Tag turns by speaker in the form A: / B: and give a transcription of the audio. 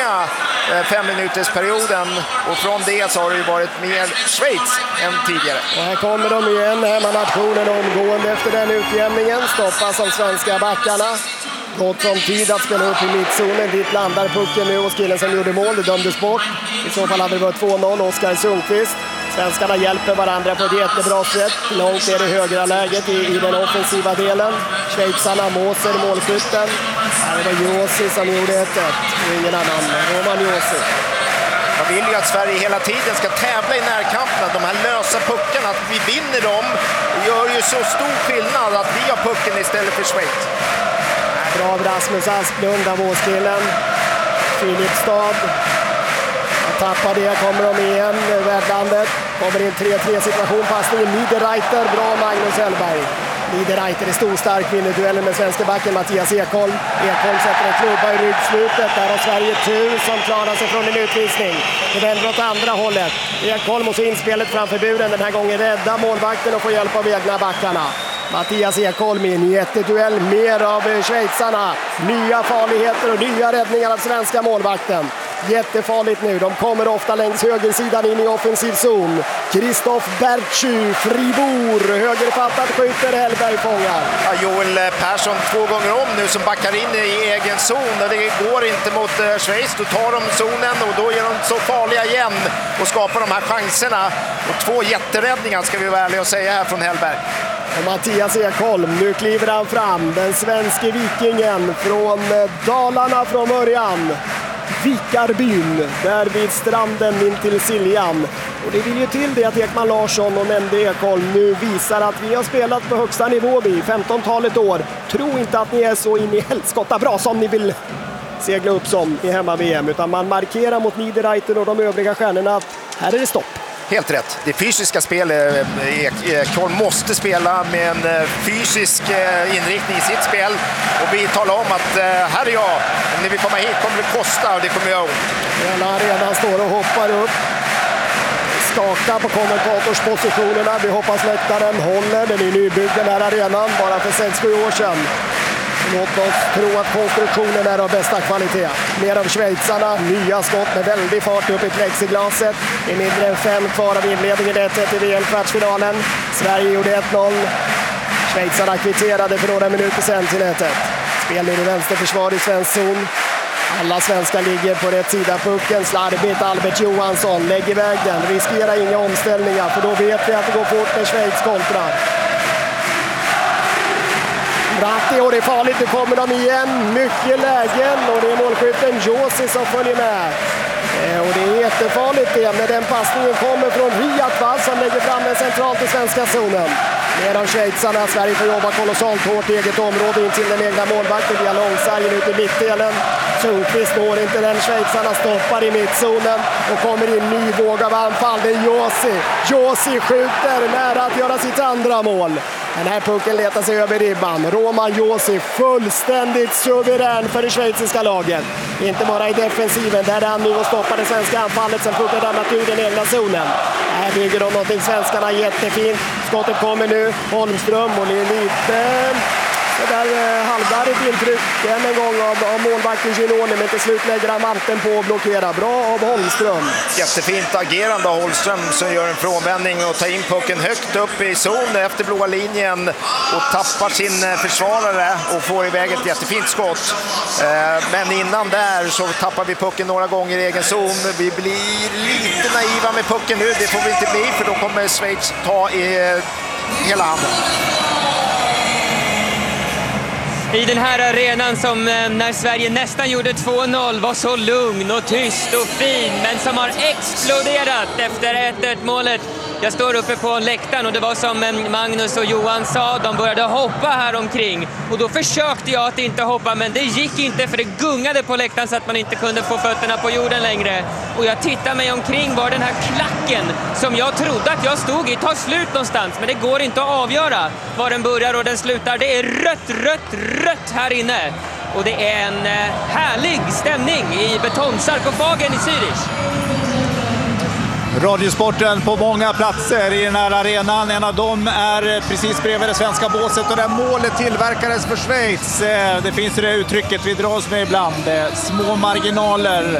A: långa 5-minutersperioden, och från det så har det ju varit mer Schweiz än tidigare.
B: Och här kommer de igen, hemmanationen omgående efter den utjämningen, stoppas av svenska backarna. Gott som tid att spela upp i mittzonen, dit landar pucken nu och killen som gjorde mål, det dömdes bort. I så fall hade det varit 2-0, Oskar Sundqvist. Svenskarna hjälper varandra på ett jättebra sätt. Långt ner i högra läget i den offensiva delen. Schweizarna, Moser, målskytten. Det var Josi som gjorde 1-1 och ingen annan, Roman Josi.
A: Man vill ju att Sverige hela tiden ska tävla i närkamperna. De här lösa puckarna, att vi vinner dem, gör ju så stor skillnad att vi har pucken istället för Schweiz.
B: Bra av Rasmus Asplund, av Åskillen. Filipstad. Tappar det, kommer de igen, värdlandet. Kommer in 3-3 situation, passning. Niederreiter, bra Magnus Hellberg. Niederreiter är stor stark, vinner duellen med svenska backen Mattias Ekholm. Ekholm sätter en klubba i ryggslutet. Där har Sverige tur som klarar sig från en utvisning. Det vänder åt andra hållet. Ekholm och så inspelet framför buren. Den här gången rädda målvakten och får hjälp av egna backarna. Mattias Ekholm i en jätteduell, mer av schweizarna. Nya farligheter och nya räddningar av svenska målvakten. Jättefarligt nu, de kommer ofta längs högersidan in i offensiv zon. Christoph Bertschu, Fribourg, högerfattat skjuter, Hellberg fångar.
A: Ja, Joel Persson 2 gånger om nu som backar in i egen zon, och det går inte mot Schweiz. Då tar de zonen och då är de så farliga igen och skapar de här chanserna. Och 2 jätteräddningar ska vi vara ärliga och säga här från Hellberg.
B: Och Mattias Ekholm, nu kliver han fram, den svenske vikingen från Dalarna från början. Vikarbyn, där vid stranden in till Siljan. Och det vill ju till det att Ekman Larsson och nämnde Ekholm nu visar att vi har spelat på högsta nivå i 15-talet år. Tro inte att ni är så in i helskotta bra som ni vill segla upp som i hemma-VM, utan man markerar mot Niederreiter och de övriga stjärnorna att här är det stopp.
A: Helt rätt. Det fysiska spelet, Ekholm måste spela med en fysisk inriktning i sitt spel. Och vi talar om att här är jag. När vi kommer hit kommer det kosta och det kommer göra ont.
B: Hela arenan står och hoppar upp. Skakar på kommentatorspositionerna. Vi hoppas läktaren håller. Den är nybyggd den här arenan bara för 6-7 år sedan. Låt oss tro att konstruktionen är av bästa kvalitet. Mer av schweizarna, nya skott med väldig fart upp i plexiglaset. Det är mindre än 5 kvar av inledningen, 1-1 i VM-kvartsfinalen. Sverige gjorde 1-0. Schweizarna kvitterade för några minuter sedan till 1-1. Spel i vänsterförsvar i svensk zon. Alla svenskar ligger på rätt sida pucken. Slarvigt Albert Johansson lägger iväg den. Riskerar inga omställningar, för då vet vi att det går fort med Schweiz kontra. Ratti, och det är farligt, nu kommer de igen. Mycket lägen och det är målskytten Josi som följer med. Och det är jättefarligt det, när den passningen kommer från Riyad som lägger fram den centralt i svenska zonen. Mer av schweizarna, Sverige får jobba kolossalt hårt i eget område in till den egna målvakten via långsargen ut i mittdelen. Sundqvist når inte den, schweizarna stoppar i mittzonen och kommer in ny våg av anfall. Det är Josi. Josi skjuter nära att göra sitt andra mål. Den här pucken letar sig över ribban. Roman Josi fullständigt suverän för det schweiziska laget. Inte bara i defensiven, där är han nu och stoppar det svenska anfallet som pucken ramlat ur den egna zonen. Här bygger de någonting svenskarna jättefint. Skottet kommer nu, Holmström, och det är lite det där halvdarrigt intryck än en gång av målvakten Ginoni, men till slut lägger han Martin på att blockera. Bra av Holmström.
A: Jättefint agerande av Holmström som gör en frånvändning och tar in pucken högt upp i zon efter blåa linjen och tappar sin försvarare och får iväg ett jättefint skott. Men innan där så tappar vi pucken några gånger i egen zon. Vi blir lite naiva med pucken nu, det får vi inte bli, för då kommer Schweiz ta i hela handen.
C: I den här arenan som när Sverige nästan gjorde 2-0 var så lugn och tyst och fin, men som har exploderat efter 1-1 målet. Jag står uppe på läktaren och det var som Magnus och Johan sa, de började hoppa här omkring. Och då försökte jag att inte hoppa, men det gick inte, för det gungade på läktaren så att man inte kunde få fötterna på jorden längre. Och jag tittar mig omkring var den här klacken som jag trodde att jag stod i tar slut någonstans. Men det går inte att avgöra var den börjar och den slutar. Det är rött här inne. Och det är en härlig stämning i betongsarkofagen i Zürich.
D: Radiosporten på många platser i den här arenan. En av dem är precis bredvid det svenska båset och där målet tillverkades för Schweiz. Det finns det uttrycket vi dras med ibland. Små marginaler.